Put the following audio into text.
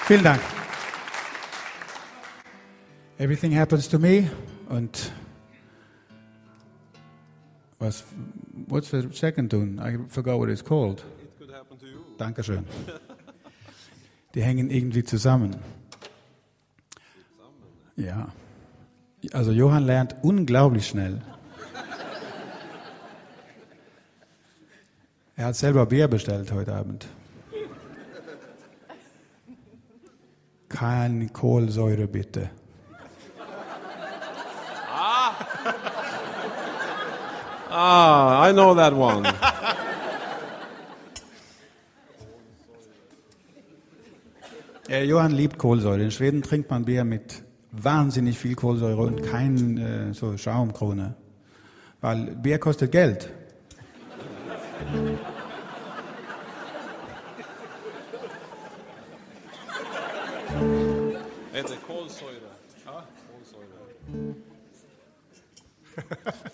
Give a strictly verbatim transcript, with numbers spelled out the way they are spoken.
Vielen Dank. Everything happens to me. Und was? What's the second tune? I forgot what it's called. It could happen to you. Dankeschön. Die hängen irgendwie zusammen. Ja. Also Johann lernt unglaublich schnell. Er hat selber Bier bestellt heute Abend. Keine Kohlensäure bitte. Ah, I know that one. Äh, Johann liebt Kohlensäure. In Schweden trinkt man Bier mit wahnsinnig viel Kohlensäure und kein äh, so Schaumkrone. Weil Bier kostet Geld. It's a cold soda. Ah, cold soda.